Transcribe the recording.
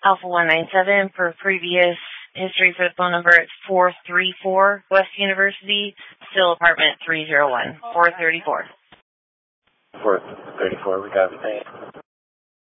Alpha 197 for previous history for the phone number. It's 434 West University, still apartment 301. 434. 434, we got it.